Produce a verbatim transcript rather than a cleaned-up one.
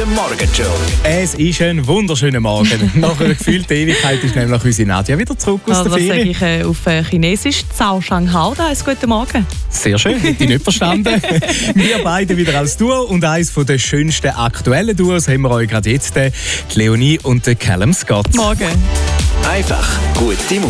der Morgenshow. Es ist ein wunderschöner Morgen. Nach einer gefühlten Ewigkeit ist nämlich unsere Nadja wieder zurück aus ja, der was Ferien. Was sage ich äh, auf äh, Chinesisch? Zhao Shanghao, da ist guten Morgen. Sehr schön, hätte ich nicht verstanden. Wir beide wieder als Duo und eines der schönsten aktuellen Duos haben wir euch gerade jetzt, die Leonie und der Callum Scott. Morgen. Einfach gute Musik.